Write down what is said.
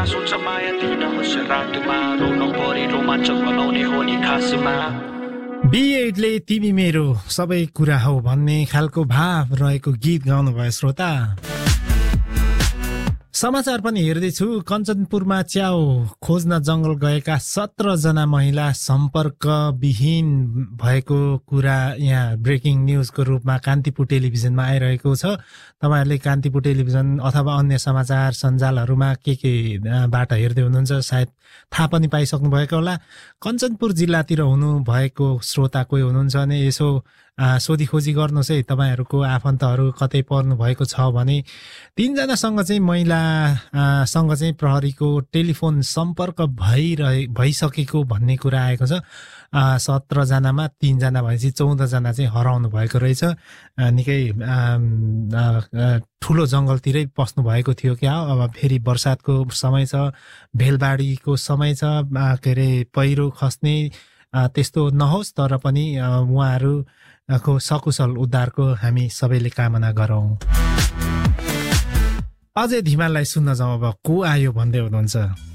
चासो छ माया दिनुहोस् रातमा रोन परे रोमाञ्चक बनाउने हो नि खासमा बी8ले तिमी मेरो सबै कुरा हो भन्ने खालको भाव रहेको गीत गाउनु भयो श्रोता। समाचार पनि हेर्दैछु। कञ्चनपुरमा च्याउ खोज्न जंगल गएका 17 जना महिला सम्पर्कविहीन भएको कुरा यहाँ ब्रेकिङ न्यूजको रूपमा कान्तिपुर टेलिभिजनमा आइरहेको छ। तपाईहरुले कान्तिपुर टेलिभिजन अथवा अन्य समाचार सञ्जालहरुमा के बाट हेर्दै हुनुहुन्छ सायद थाहा पनि पाइसक्नु भएको होला। कञ्चनपुर जिल्लातिर हुनु भएको श्रोता कोही हुनुहुन्छ भने यसो सोधी खोजी गर्नुहोस् है। तपाईहरुको आफन्तहरु कतै पर्नु भएको छ भने 3 जनासँग चाहिँ महिलासँग चाहिँ प्रहरीको टेलिफोन सम्पर्क भइसकेको भन्ने कुरा आएको छ। 17 जनामा 3 जना भएपछि 14 जना चाहिँ हराउनु भएको रहेछ। निकै ठुलो जंगलतिरै पस्नु भएको थियो क्या। अब फेरि बर्सातको समय छ, भेलबाढीको समय छ, के अरे पहिरो खस्ने त्यस्तो नहोस्, तर पनि उहाँहरूको सकुशल उद्धारको हामी सबैले कामना गरौँ। अझै धिमाललाई सुन्न जाउँ अब को आयो भन्दै हुनुहुन्छ।